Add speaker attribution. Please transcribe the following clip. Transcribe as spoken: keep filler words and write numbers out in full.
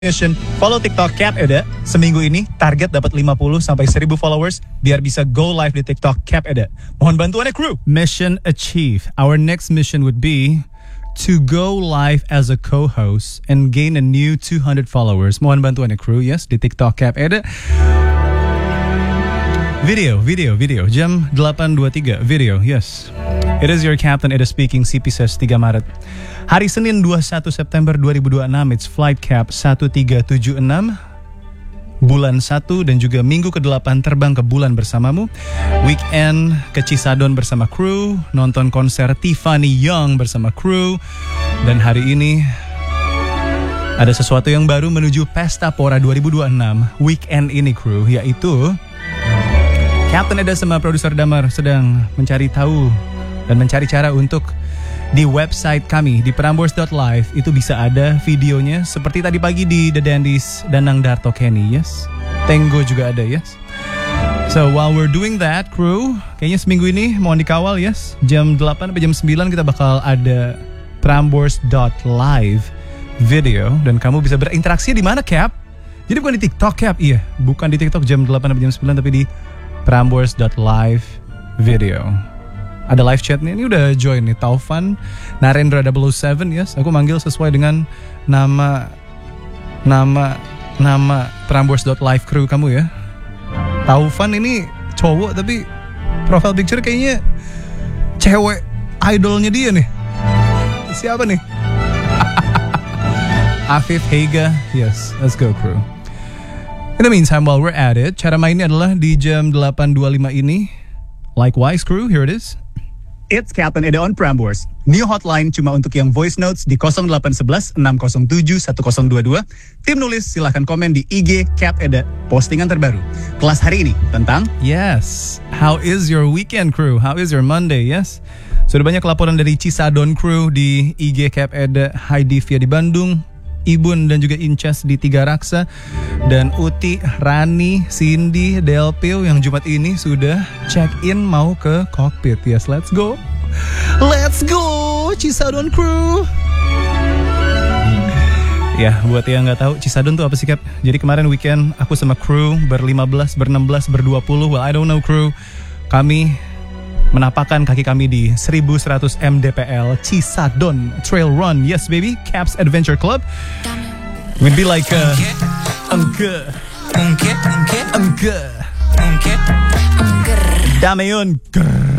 Speaker 1: Mission, follow TikTok Cap Eda. Seminggu ini target dapat lima puluh sampai seribu followers biar bisa go live di TikTok Cap Eda. Mohon bantuannya kru.
Speaker 2: Mission achieved. Our next mission would be to go live as a co-host and gain a new two hundred followers. Mohon bantuannya kru, yes, di TikTok Cap Eda. Video, video, video. Jam delapan dua puluh tiga, video, yes. It is your captain, Eda speaking, C P S E S tiga Maret. Hari Senin dua puluh satu September dua ribu dua puluh enam, it's flight cap satu tiga tujuh enam. Bulan satu dan juga minggu ke delapan terbang ke bulan bersamamu. Weekend ke Cisadon bersama kru. Nonton konser Tiffany Young bersama kru. Dan hari ini ada sesuatu yang baru menuju Pesta Pora dua ribu dua puluh enam. Weekend ini kru, yaitu Captain Eda sama produser Damar sedang mencari tahu dan mencari cara untuk di website kami di prambors dot live itu bisa ada videonya seperti tadi pagi di The Dandies Danang Darto Kenny, yes. Tango juga ada, yes. So while we're doing that, crew, kayaknya seminggu ini mohon dikawal, yes. Jam delapan sampai jam sembilan kita bakal ada prambors dot live video dan kamu bisa berinteraksi di mana, Cap? Jadi bukan di TikTok, Cap, iya. Bukan di TikTok jam delapan sampai jam sembilan tapi di prambors dot live video. Ada live chat nih, ini udah join nih Taufan Narendra double oh seven, yes. Aku manggil sesuai dengan nama nama nama prambors dot live crew kamu ya. Taufan ini cowok tapi profile picture kayaknya cewek idolnya dia nih. Siapa nih? Afif Hega, yes. Let's go crew. In the meantime, while we're at it, cara mainnya adalah di jam delapan dua puluh lima ini. Likewise crew, here it is.
Speaker 1: It's Captain Eda on Prambors. New hotline cuma untuk yang voice notes di nol delapan satu satu enam nol tujuh satu nol dua dua. Tim nulis silahkan komen di I G Cap Eda. Postingan terbaru. Kelas hari ini tentang
Speaker 2: Yes. How is your weekend crew? How is your Monday? Yes. Sudah banyak laporan dari Cisadon crew di I G Cap Eda. Heidi Via di Bandung, Ibun dan juga Inces di Tiga Raksa, dan Uti, Rani, Cindy, Delpio yang Jumat ini sudah check in mau ke cockpit. Yes, let's go. Let's go Cisadon crew. Ya, buat yang nggak tahu Cisadon tuh apa sih, Cap? Jadi kemarin weekend aku sama crew berlima belas, berenam belas, berdua puluh. Well, I don't know crew. Kami menapakkan kaki kami di seribu seratus meter D P L Cisadon Trail Run. Yes baby, Caps Adventure Club. We'd be like uh, Engke Engke Engke Engke Engke Dameon.